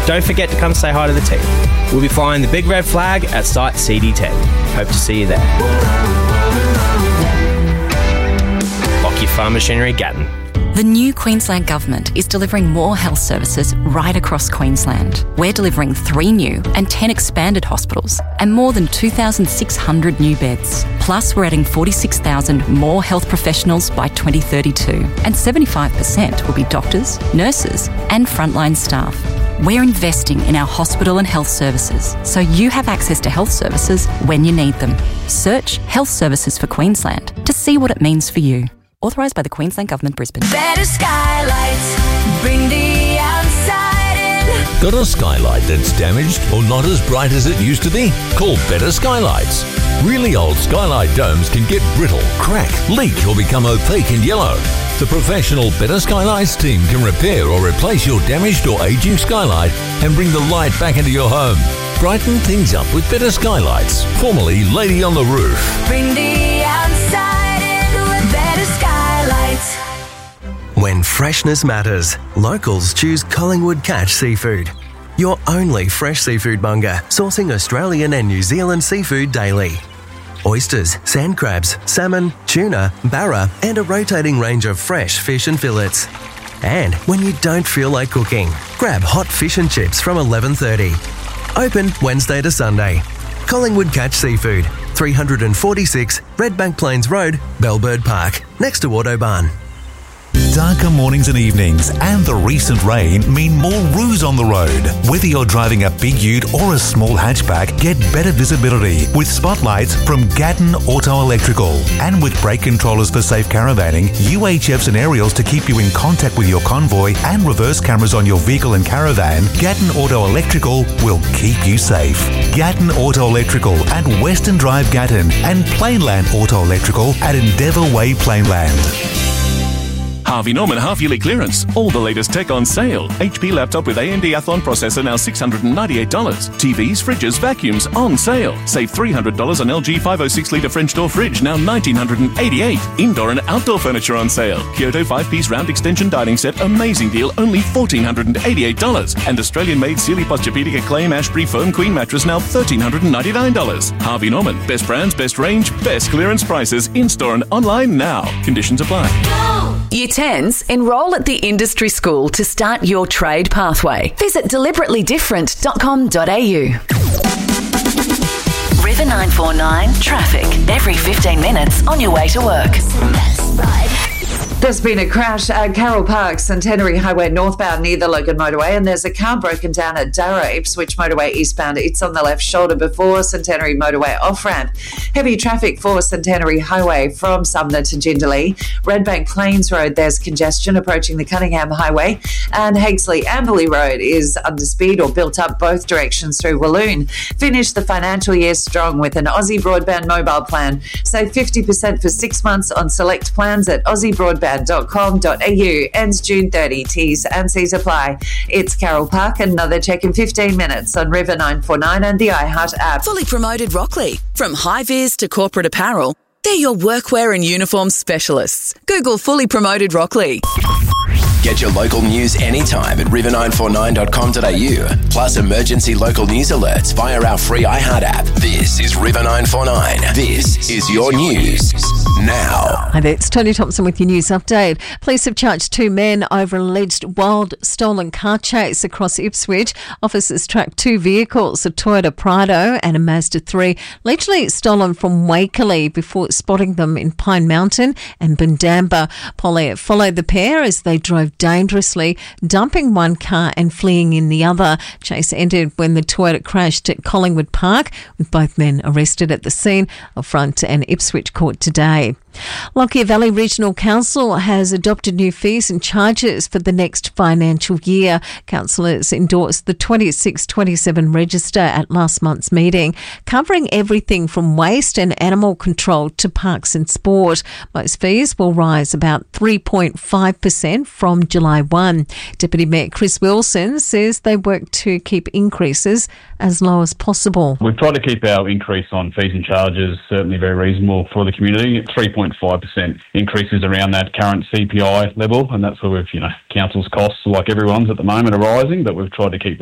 don't forget to come say hi to the team. We'll be flying the big red flag at site CD10. Hope to see you there. Lockyer Farm Machinery, Gatton. The new Queensland Government is delivering more health services right across Queensland. We're delivering 3 new and 10 expanded hospitals and more than 2,600 new beds. Plus, we're adding 46,000 more health professionals by 2032, and 75% will be doctors, nurses and frontline staff. We're investing in our hospital and health services so you have access to health services when you need them. Search Health Services for Queensland to see what it means for you. Authorised by the Queensland Government, Brisbane. Better skylights, bring the outside in. Got a skylight that's damaged or not as bright as it used to be? Call Better Skylights. Really old skylight domes can get brittle, crack, leak or become opaque and yellow. The professional Better Skylights team can repair or replace your damaged or ageing skylight and bring the light back into your home. Brighten things up with Better Skylights, formerly Lady on the Roof. Bring the outside in with Better Skylights. When freshness matters, locals choose Collingwood Catch Seafood. Your only fresh seafood monger, sourcing Australian and New Zealand seafood daily. Oysters, sand crabs, salmon, tuna, barra, and a rotating range of fresh fish and fillets. And when you don't feel like cooking, grab hot fish and chips from 11:30. Open Wednesday to Sunday. Collingwood Catch Seafood, 346 Redbank Plains Road, Bellbird Park, next to Autobahn. Darker mornings and evenings and the recent rain mean more roos on the road. Whether you're driving a big ute or a small hatchback, get better visibility with spotlights from Gatton Auto Electrical. And with brake controllers for safe caravanning, UHFs and aerials to keep you in contact with your convoy, and reverse cameras on your vehicle and caravan, Gatton Auto Electrical will keep you safe. Gatton Auto Electrical at Western Drive Gatton and Plainland Auto Electrical at Endeavour Way Plainland. Harvey Norman half-yearly clearance. All the latest tech on sale. HP laptop with AMD Athlon processor now $698. TVs, fridges, vacuums on sale. Save $300 on LG 506-litre French door fridge, now $1,988. Indoor and outdoor furniture on sale. Kyoto 5-piece round extension dining set, amazing deal, only $1,488. And Australian-made Sealy Posturepedic Acclaim Ashbury Foam Queen mattress, now $1,399. Harvey Norman. Best brands, best range, best clearance prices. In-store and online now. Conditions apply. Year 10s, enrol at the Industry School to start your trade pathway. Visit deliberately-different.com.au. River 949 traffic every 15 minutes on your way to work. There's been a crash at Carroll Park, Centenary Highway northbound near the Logan Motorway, and there's a car broken down at Darra Ipswich Motorway eastbound. It's on the left shoulder before Centenary Motorway off-ramp. Heavy traffic for Centenary Highway from Sumner to Jindalee. Redbank Plains Road, there's congestion approaching the Cunningham Highway, and Hakesley-Amberley Road is under speed or built up both directions through Walloon. Finish the financial year strong with an Aussie Broadband mobile plan. Save 50% for 6 months on select plans at aussiebroadband.com.au. Ends June 30. T's and C's apply. It's Carroll Park. Another check in 15 minutes on River 949 and the iHeart app. Fully Promoted Rockley. From high-vis to corporate apparel, they're your workwear and uniform specialists. Google Fully Promoted Rockley. Get your local news anytime at river949.com.au. Plus emergency local news alerts via our free iHeart app. This is River 949. This is your news now. Hi there, it's Tony Thompson with your news update. Police have charged 2 men over an alleged wild stolen car chase across Ipswich. Officers tracked 2 vehicles, a Toyota Prado and a Mazda 3, allegedly stolen from Wakerley before spotting them in Pine Mountain and Bundamba. Police followed the pair as they drove dangerously, dumping one car and fleeing in the other. Chase ended when the Toyota crashed at Collingwood Park, with both men arrested at the scene of Front and Ipswich Court today. Lockyer Valley Regional Council has adopted new fees and charges for the next financial year. Councillors endorsed the 26-27 register at last month's meeting, covering everything from waste and animal control to parks and sport. Most fees will rise about 3.5% from July 1. Deputy Mayor Chris Wilson says they work to keep increases as low as possible. We've tried to keep our increase on fees and charges certainly very reasonable for the community. 3.5% increases around that current CPI level, and that's where we've, council's costs, like everyone's at the moment, are rising, but we've tried to keep